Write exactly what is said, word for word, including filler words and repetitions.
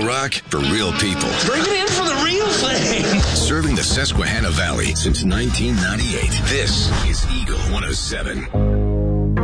rock for real people. Bring it in for the real thing. Serving the Susquehanna Valley since nineteen ninety-eight. This is Eagle one oh seven.